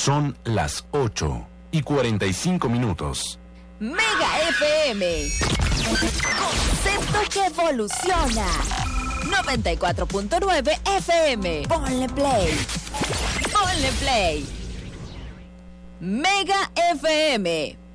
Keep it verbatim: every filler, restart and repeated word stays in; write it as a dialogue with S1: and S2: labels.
S1: Son las ocho y cuarenta y cinco minutos.
S2: Mega F M. Concepto que evoluciona. noventa y cuatro punto nueve F M. Ponle play. Ponle play. Mega F M.